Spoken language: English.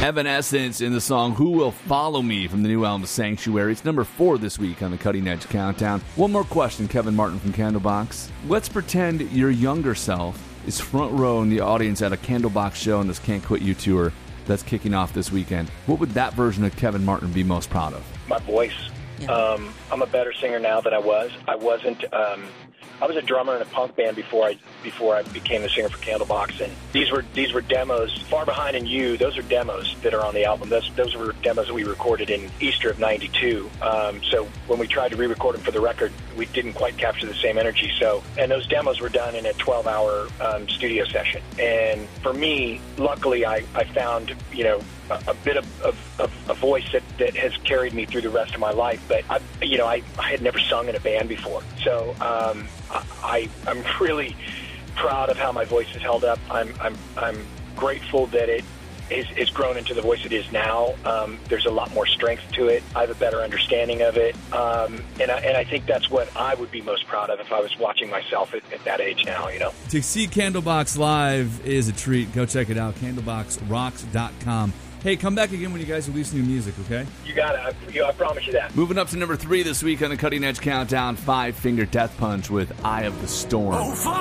Evanescence in the song Who Will Follow Me from the new album Sanctuary. It's number 4 this week on the Cutting Edge Countdown. One more question, Kevin Martin from Candlebox. Let's pretend your younger self is front row in the audience at a Candlebox show on this Can't Quit You tour that's kicking off this weekend. What would that version of Kevin Martin be most proud of? My voice. Yeah. I'm a better singer now than I was. I was a drummer in a punk band before I became the singer for Candlebox, and these were demos. Far Behind and You, those are demos that are on the album. Those were demos that we recorded in Easter of '92. So when we tried to re-record them for the record, we didn't quite capture the same energy. And those demos were done in a 12-hour studio session. And for me, luckily, I found a bit of a voice that has carried me through the rest of my life. But I had never sung in a band before, so I'm really proud of how my voice has held up. I'm grateful that it is grown into the voice it is now. There's a lot more strength to it. I have a better understanding of it, and I think that's what I would be most proud of if I was watching myself at that age now. To see Candlebox live is a treat. Go check it out, candleboxrocks.com. Hey, come back again when you guys release new music, okay? You got it. I promise you that. Moving up to number 3 this week on the Cutting Edge Countdown, Five Finger Death Punch with Eye of the Storm. Oh,